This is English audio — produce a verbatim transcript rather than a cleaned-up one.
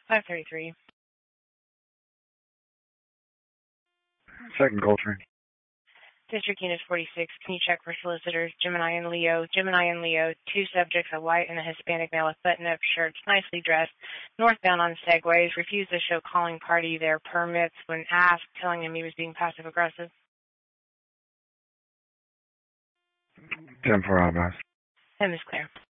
five thirty-three. Second Coltrane. District Unit forty-six, can you check for solicitors, Gemini and Leo? Gemini and Leo, two subjects, a white and a Hispanic male with button-up shirts, nicely dressed, northbound on Segways, refused to show calling party their permits when asked, telling him he was being passive-aggressive. ten four Outbound. And Miss Claire.